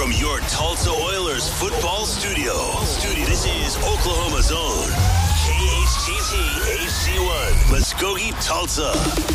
from your Tulsa Oilers football studio. This is Oklahoma's own KHTT HD1, Muskogee, Tulsa.